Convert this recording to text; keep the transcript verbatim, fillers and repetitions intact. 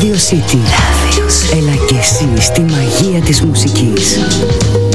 Radio City. Έλα και εσύ στη μαγεία της μουσικής.